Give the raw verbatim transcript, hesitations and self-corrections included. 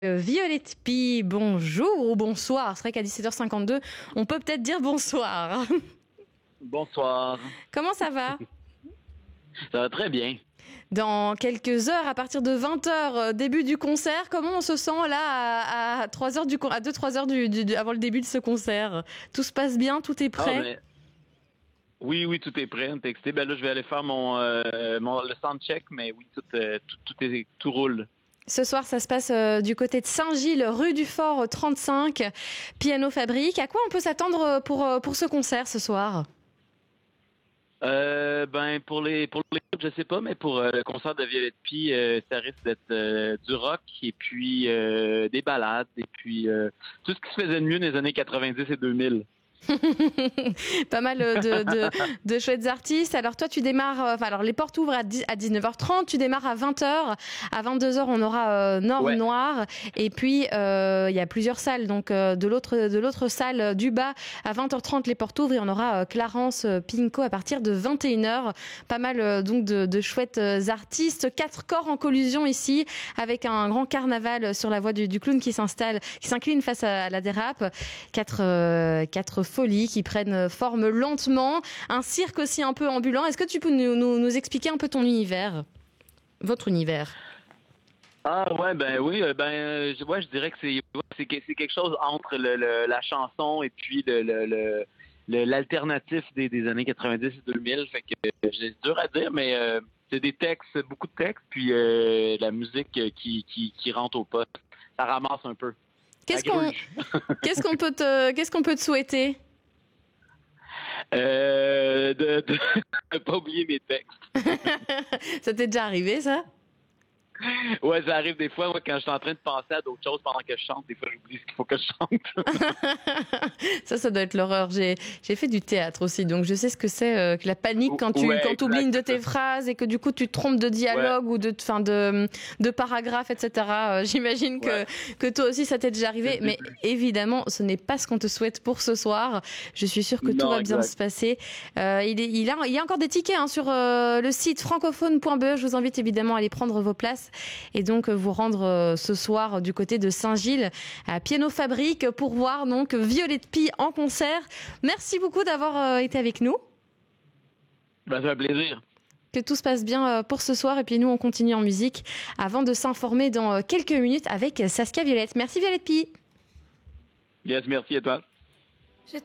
Euh, Violette Pie, bonjour ou bonsoir. C'est vrai qu'à dix-sept heures cinquante-deux, on peut peut-être dire bonsoir. Bonsoir. Comment ça va? Ça va très bien. Dans quelques heures, à partir de vingt heures, euh, début du concert, comment on se sent là à, à trois heures du, con- à deux trois heures du, du- du- avant le début de ce concert? Tout se passe bien, tout est Ah prêt? ben, oui, oui, tout est prêt, on est texté. Ben là, je vais aller faire mon, euh, mon le soundcheck, mais oui, tout, euh, tout, tout est tout roule. Ce soir, ça se passe euh, du côté de Saint-Gilles, rue du Fort trente-cinq, Piano Fabrique. À quoi on peut s'attendre pour, euh, pour ce concert ce soir? Euh, ben pour les pour les je sais pas, mais pour euh, le concert de Violette Pie, euh, ça risque d'être euh, du rock et puis euh, des ballades et puis euh, tout ce qui se faisait de mieux dans les années quatre-vingt-dix et deux mille. Pas mal euh, de, de, de chouettes artistes. Alors toi, tu démarres, euh, enfin, alors les portes ouvrent à, dix à dix-neuf heures trente, tu démarres à vingt heures. À vingt-deux heures, on aura euh, Nord Ouais. Noir. Et puis, euh, il y a plusieurs salles. Donc, euh, de l'autre de l'autre salle euh, du bas, à vingt heures trente, les portes ouvrent et on aura euh, Clarence euh, Pinko à partir de vingt et une heures. Pas mal euh, donc de, de chouettes euh, artistes. Quatre corps en collusion ici, avec un grand carnaval sur la voie du, du clown qui s'installe, qui s'incline face à, à la dérape. Quatre, euh, quatre folies qui prennent forme lentement. Un cirque aussi un peu ambulant. Est-ce que tu peux nous, nous, nous expliquer un peu ton univers, votre univers? Ah ouais, ben oui, euh, ben euh, je, ouais, je dirais que c'est ouais, c'est que- c'est quelque chose entre le, le- la chanson et puis le le- le- le- l'alternatif des, des années quatre-vingt-dix et deux mille. Fait que euh, c'est dur à dire, mais euh, c'est des textes, beaucoup de textes, puis euh, la musique euh, qui, qui, qui rentre au poste. Ça ramasse un peu. La Qu'est-ce qu'on, gruge. qu'est-ce qu'on peut te, qu'est-ce qu'on peut te souhaiter? Euh, de, de, de pas oublier mes textes. Ça t'est déjà arrivé, ça? Ouais, ça arrive des fois, moi, quand je suis en train de penser à d'autres choses pendant que je chante, des fois j'oublie ce qu'il faut que je chante. Ça, ça doit être l'horreur. J'ai, j'ai fait du théâtre aussi, donc je sais ce que c'est euh, que la panique quand tu, Ouais, quand tu oublies une de exact. tes phrases et que du coup tu te trompes de dialogue ou de, fin de, de paragraphe, et cetera. Euh, j'imagine Ouais. que, que toi aussi ça t'est déjà arrivé, mais évidemment, ce n'est pas ce qu'on te souhaite pour ce soir. Je suis sûre que tout Non, va bien exact. se passer. Euh, il, est, il, a, il y a encore des tickets hein, sur euh, le site francophone point be. Je vous invite évidemment à aller prendre vos places et donc euh, vous rendre euh, ce soir euh, du côté de Saint-Gilles à Piano Fabrique pour voir donc Violette Pie en concert. Merci beaucoup d'avoir euh, été avec nous. Ben, ça fait plaisir. Que tout se passe bien euh, pour ce soir et puis nous on continue en musique avant de s'informer dans euh, quelques minutes avec Saskia Violette. Merci Violette Pie. Yes, merci à toi.